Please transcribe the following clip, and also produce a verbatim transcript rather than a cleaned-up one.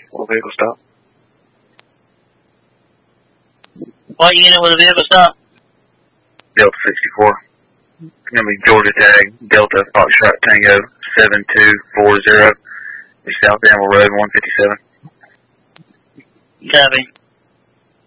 Will vehicle stop? What unit will the vehicle stop? Delta sixty-four. It's going to be Georgia tag, Delta Foxtrot Tango seven two four zero. South Amble Road one fifty-seven. Copy.